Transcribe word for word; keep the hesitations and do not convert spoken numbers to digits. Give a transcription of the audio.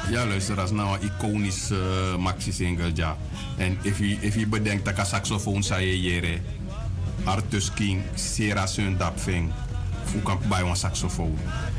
Ja, luister, dat is nou een iconisch uh, maxi-single, ja. En if je, if je bedenkt dat een saxofoon zei jere, Artus King, Sera Sundap Ving, hoe kan bij een saxofoon?